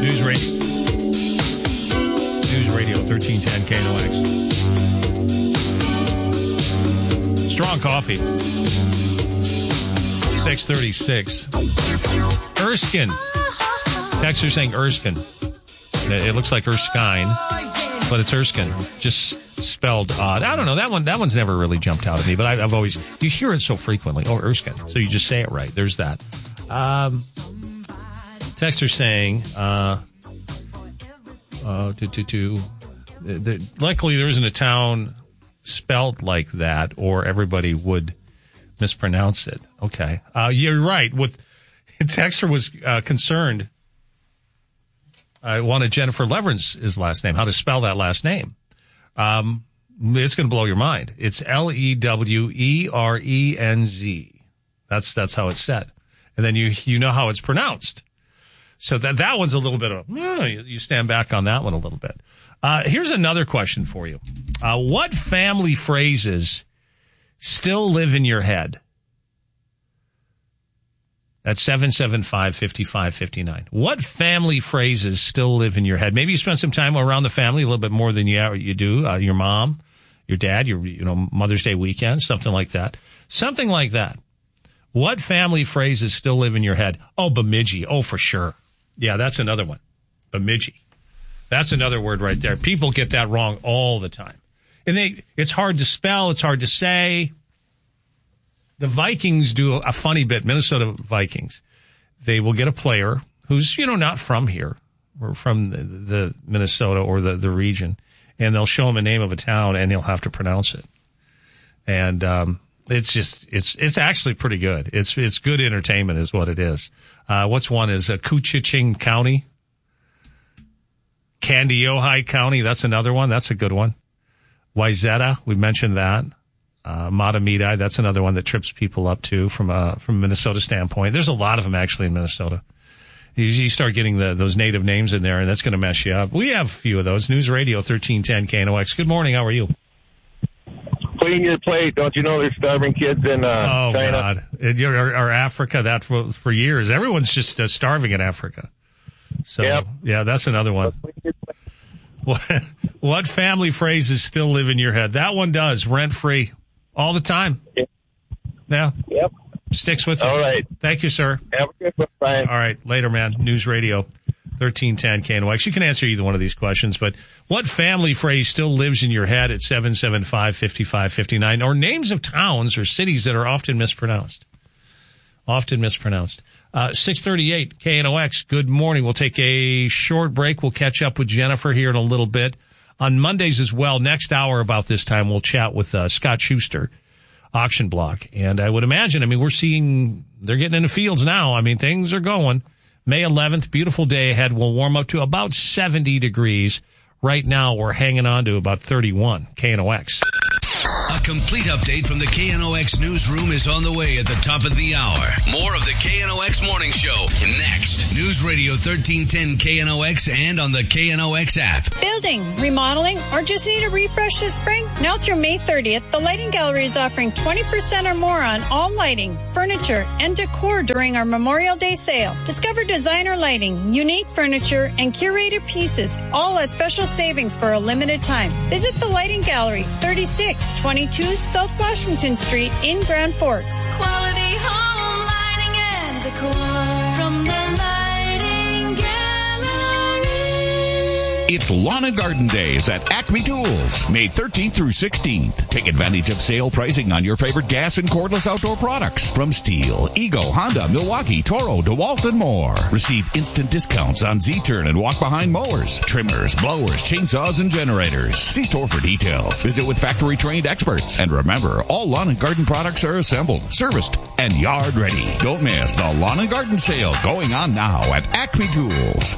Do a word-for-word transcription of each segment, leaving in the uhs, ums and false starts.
News Radio. News Radio, thirteen ten K N O X. Strong coffee. six thirty-six. Erskine. Texter saying Erskine. It looks like Erskine, but it's Erskine. Just spelled odd. I don't know. That one, that one's never really jumped out at me, but I, I've always, you hear it so frequently. Oh, Erskine. So you just say it right. There's that. Um, Texter saying, uh, uh, to, to, to, the, luckily there isn't a town spelled like that, or everybody would mispronounce it. Okay. Uh, you're right. With Texter was uh, concerned. I wanted Jennifer Leverin's last name, how to spell that last name. Um, it's going to blow your mind. It's L E W E R E N Z. That's, that's how it's said. And then you, you know how it's pronounced. So that, that one's a little bit of, oh, you, you stand back on that one a little bit. Uh, here's another question for you. Uh, what family phrases still live in your head? That's seven seven five, five five five nine. What family phrases still live in your head? Maybe you spend some time around the family a little bit more than you you do. Uh, your mom, your dad, your you know Mother's Day weekend, something like that. Something like that. What family phrases still live in your head? Oh, bemidji. Oh, for sure. Yeah, that's another one. Bemidji. That's another word right there. People get that wrong all the time. And they it's hard to spell. It's hard to say. The Vikings do a funny bit, Minnesota Vikings. They will get a player who's, you know, not from here or from the, the Minnesota or the, the region, and they'll show him a name of a town, and he'll have to pronounce it. And um, it's just, it's it's actually pretty good. It's it's good entertainment is what it is. Uh, what's one is uh, Koochiching County. Kandiyohi County, that's another one. That's a good one. Wayzata, we mentioned that. Uh, Matamidi, that's another one that trips people up too from a, from a Minnesota standpoint. There's a lot of them actually in Minnesota. You, you start getting the, those native names in there, and that's going to mess you up. We have a few of those. News Radio thirteen ten K N O X. Good morning. How are you? Clean your plate. Don't you know there's starving kids in uh, oh, China? God. It, or, or Africa, that for, for years. Everyone's just uh, starving in Africa. So, yep. Yeah, that's another one. What, what family phrases still live in your head? That one does. Rent-free. All the time. Yep. Yeah. Yep. Sticks with you. All right. Thank you, sir. Have a good one, Brian. All right. Later, man. News Radio thirteen ten K N O X. You can answer either one of these questions, but what family phrase still lives in your head at seven seven five, five five five nine, or names of towns or cities that are often mispronounced? Often mispronounced. Uh, six thirty-eight K N O X. Good morning. We'll take a short break. We'll catch up with Jennifer here in a little bit. On Mondays as well, next hour about this time, we'll chat with uh, Scott Schuster, Auction Block. And I would imagine, I mean, we're seeing, they're getting into fields now. I mean, things are going. May eleventh, beautiful day ahead. We'll warm up to about seventy degrees. Right now, we're hanging on to about thirty-one. K N O X. A complete update from the K N O X newsroom is on the way at the top of the hour. More of the K N O X Morning Show next. News Radio thirteen ten K N O X and on the K N O X app. Building, remodeling, or just need a refresh this spring? Now through May thirtieth, the Lighting Gallery is offering twenty percent or more on all lighting, furniture, and decor during our Memorial Day sale. Discover designer lighting, unique furniture, and curated pieces, all at special savings for a limited time. Visit the Lighting Gallery, thirty-six twenty-two South Washington Street in Grand Forks. Quality home lighting and decor from the Lighting Gallery. It's Lawn and Garden Days at Acme Tools, May thirteenth through sixteenth. Take advantage of sale pricing on your favorite gas and cordless outdoor products from Stihl, Ego, Honda, Milwaukee, Toro, DeWalt, and more. Receive instant discounts on Z-Turn and walk-behind mowers, trimmers, blowers, chainsaws, and generators. See store for details. Visit with factory-trained experts. And remember, all lawn and garden products are assembled, serviced, and yard ready. Don't miss the Lawn and Garden Sale going on now at Acme Tools.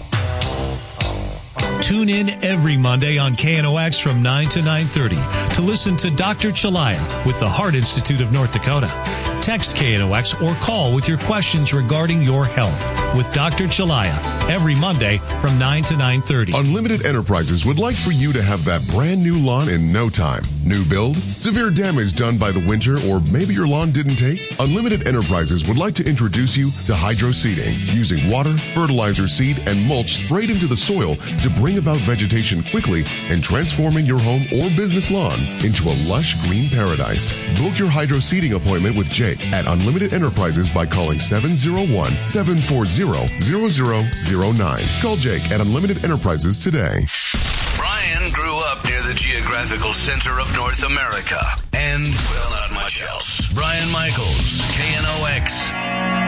Tune in every Monday on K N O X from nine to nine thirty to listen to Doctor Chalaya with the Heart Institute of North Dakota. Text K N O X or call with your questions regarding your health with Doctor Chalaya every Monday from nine to nine thirty. Unlimited Enterprises would like for you to have that brand new lawn in no time. New build? Severe damage done by the winter, or maybe your lawn didn't take? Unlimited Enterprises would like to introduce you to hydro seeding, using water, fertilizer, seed, and mulch sprayed into the soil to bring about vegetation quickly and transforming your home or business lawn into a lush green paradise. Book your hydro seeding appointment with Jake at Unlimited Enterprises by calling seven oh one, seven four zero, zero zero zero nine. Call Jake at Unlimited Enterprises today. Brian grew up near the geographical center of North America and, well, not much else. Brian Michaels, K N O X.